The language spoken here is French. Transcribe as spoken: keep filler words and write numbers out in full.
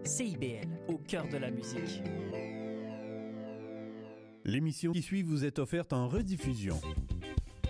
C I B L, au cœur de la musique. L'émission qui suit vous est offerte en rediffusion.